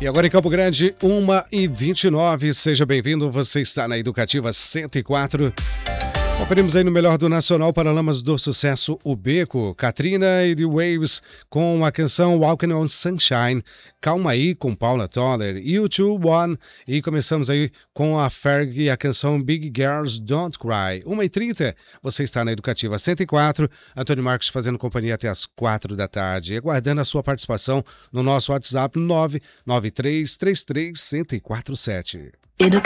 E agora em Campo Grande, 1h29, seja bem-vindo, você está na Educativa 104. Conferimos aí no melhor do Nacional Paralamas do Sucesso, o Beco, Katrina e The Waves com a canção Walking on Sunshine, Calma Aí com Paula Toller, U2 One, e começamos aí com a Ferg e a canção Big Girls Don't Cry. 1h30, você está na Educativa 104, Antônio Marcos fazendo companhia até as 4 da tarde, aguardando a sua participação no nosso WhatsApp 993331047.